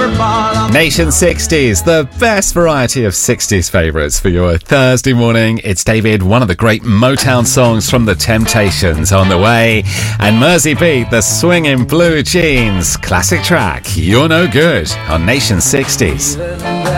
Nation 60s, the best variety of 60s favourites for your Thursday morning. It's David, one of the great Motown songs from The Temptations on the way. And Mersey Beat, the swinging blue jeans. Classic track, You're No Good on Nation 60s.